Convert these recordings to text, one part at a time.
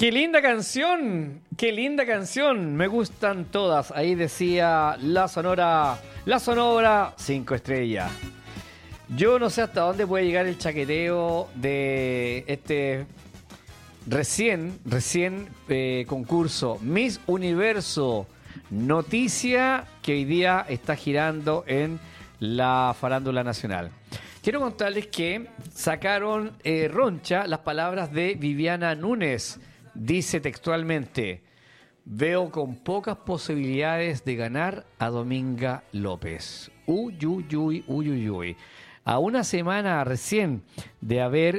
¡Qué linda canción! ¡Qué linda canción! Me gustan todas. Ahí decía la Sonora 5 estrellas. Yo no sé hasta dónde puede llegar el chaqueteo de este recién concurso Miss Universo. Noticia que hoy día está girando en la farándula nacional. Quiero contarles que sacaron roncha las palabras de Viviana Núñez. Dice textualmente: veo con pocas posibilidades de ganar a Dominga López. Uy, uy, uy, uy, uy, uy. A una semana recién de haber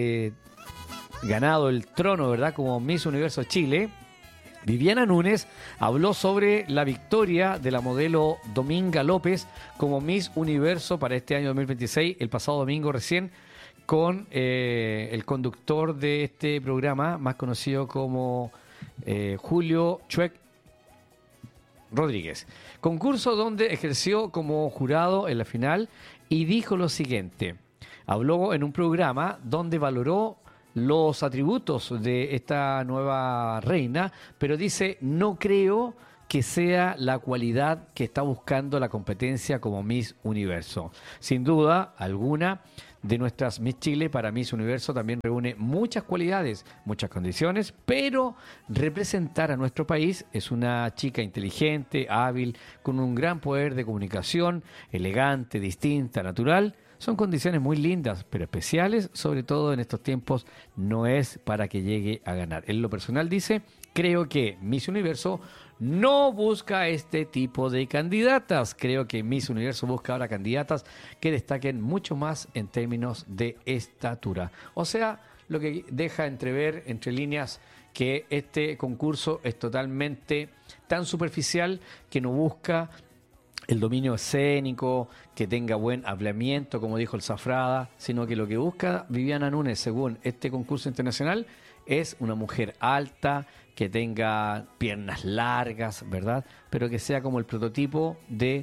ganado el trono, ¿verdad?, como Miss Universo Chile, Viviana Núñez habló sobre la victoria de la modelo Dominga López como Miss Universo para este año 2026, el pasado domingo recién, con el conductor de este programa, más conocido como Julio Chuec Rodríguez. Concurso donde ejerció como jurado en la final y dijo lo siguiente. Habló en un programa donde valoró los atributos de esta nueva reina, pero dice: no creo que sea la cualidad que está buscando la competencia como Miss Universo. Sin duda alguna, de nuestras Miss Chile para Miss Universo también reúne muchas cualidades, muchas condiciones, pero representar a nuestro país es una chica inteligente, hábil, con un gran poder de comunicación, elegante, distinta, natural. Son condiciones muy lindas, pero especiales, sobre todo en estos tiempos, no es para que llegue a ganar. En lo personal dice: creo que Miss Universo no busca este tipo de candidatas. Creo que Miss Universo busca ahora candidatas que destaquen mucho más en términos de estatura. O sea, lo que deja entrever, entre líneas, que este concurso es totalmente tan superficial que no busca el dominio escénico, que tenga buen hablamiento, como dijo el Zafrada, sino que lo que busca Viviana Núñez, según este concurso internacional, es una mujer alta, que tenga piernas largas, ¿verdad? Pero que sea como el prototipo de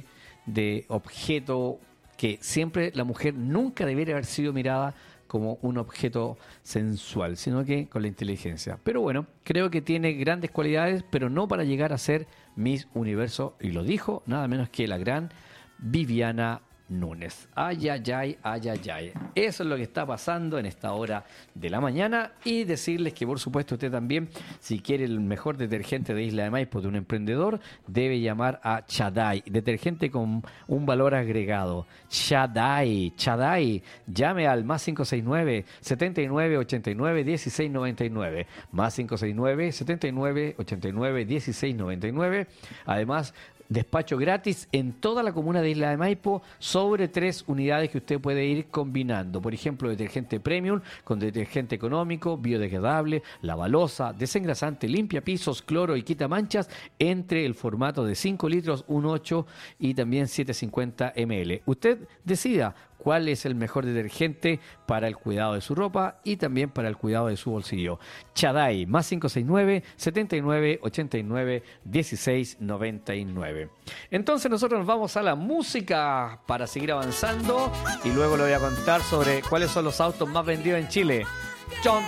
objeto, que siempre la mujer nunca debería haber sido mirada como un objeto sensual, sino que con la inteligencia. Pero bueno, creo que tiene grandes cualidades, pero no para llegar a ser Miss Universo, y lo dijo nada menos que la gran Viviana Núñez. Ay, ay, ay, ay, ay, ay. Eso es lo que está pasando en esta hora de la mañana, y decirles que, por supuesto, usted también, si quiere el mejor detergente de Isla de Maipo de un emprendedor, debe llamar a Chaday, detergente con un valor agregado. Chaday, llame al más 569 79 89 16 99, más 569 79 89 16 99. Además, despacho gratis en toda la comuna de Isla de Maipo sobre 3 unidades que usted puede ir combinando. Por ejemplo, detergente premium con detergente económico, biodegradable, lavalosa, desengrasante, limpia pisos, cloro y quita manchas, entre el formato de 5 litros, 1,8 y también 750 ml. Usted decida cuál es el mejor detergente para el cuidado de su ropa y también para el cuidado de su bolsillo. Chaday, más 569 79 89 16 99. Entonces nosotros nos vamos a la música para seguir avanzando, y luego le voy a contar sobre cuáles son los autos más vendidos en Chile. Chon,